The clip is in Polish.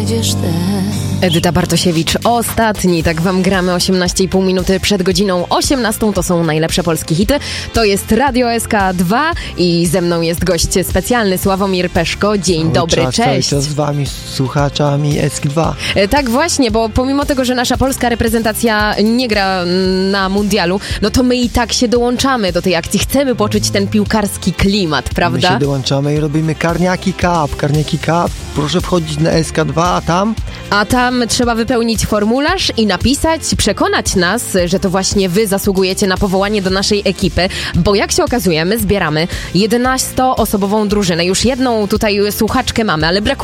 pójdziesz też. Edyta Bartosiewicz, ostatni, tak wam gramy 18,5 minuty przed godziną 18, to są najlepsze polskie hity, to jest Radio SK2 i ze mną jest gość specjalny Sławomir Peszko, dzień dobry, cześć. Cały czas z wami, słuchaczami SK2. Tak właśnie, bo pomimo tego, że nasza polska reprezentacja nie gra na mundialu, no to my i tak się dołączamy do tej akcji, chcemy poczuć ten piłkarski klimat, prawda? My się dołączamy i robimy Karniaki Cup, proszę wchodzić na SK2, a tam trzeba wypełnić formularz i napisać, przekonać nas, że to właśnie wy zasługujecie na powołanie do naszej ekipy, bo jak się okazuje, my zbieramy 11-osobową drużynę. Już jedną tutaj słuchaczkę mamy, ale brakuje